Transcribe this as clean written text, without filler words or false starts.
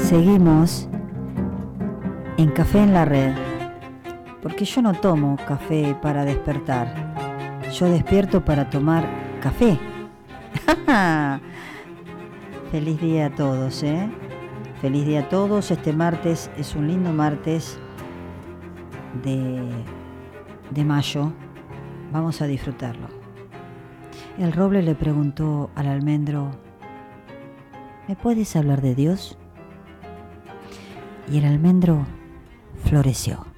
Seguimos en Café en la Red, porque yo no tomo café para despertar, yo despierto para tomar café. Feliz día a todos, Feliz día a todos. Este martes es un lindo martes de mayo. Vamos a disfrutarlo. El roble le preguntó al almendro: ¿me puedes hablar de Dios? Y el almendro floreció.